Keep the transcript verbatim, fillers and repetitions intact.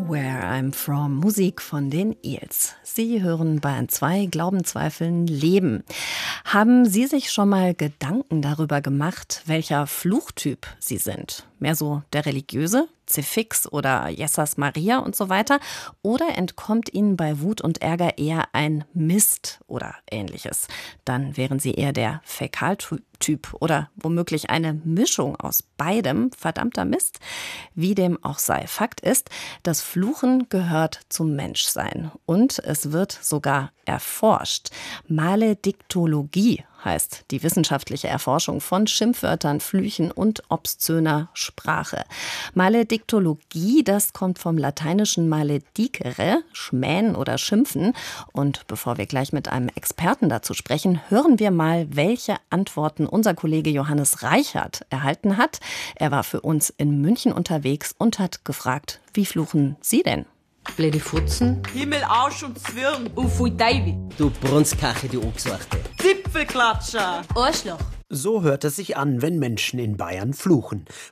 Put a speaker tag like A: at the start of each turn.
A: Where I'm From, Musik von den Eels. Sie hören Bayern zwei, Glauben, Zweifeln, Leben. Haben Sie sich schon mal Gedanken darüber gemacht, welcher Fluchtyp Sie sind? Mehr so der religiöse, Zefix oder Jesus Maria und so weiter? Oder entkommt Ihnen bei Wut und Ärger eher ein Mist oder ähnliches? Dann wären Sie eher der Fäkaltyp oder womöglich eine Mischung aus beidem, verdammter Mist. Wie dem auch sei. Fakt ist, das Fluchen gehört zum Menschsein und es wird sogar erforscht. Malediktologie heißt die wissenschaftliche Erforschung von Schimpfwörtern, Flüchen und obszöner Sprache. Malediktologie, das kommt vom lateinischen maledicere, schmähen oder schimpfen. Und bevor wir gleich mit einem Experten dazu sprechen, hören wir mal, welche Antworten unser Kollege Johannes Reichert erhalten hat. Er war für uns in München unterwegs und hat gefragt, wie fluchen Sie denn?
B: Blöde Futzen.
C: Himmel, Arsch und Zwirn.
B: Ufui Teivi.
D: Du Brunskache, du Angesuchte.
C: Zipfelklatscher.
B: Arschloch.
E: So hört es sich an, wenn Menschen in Bayern fluchen.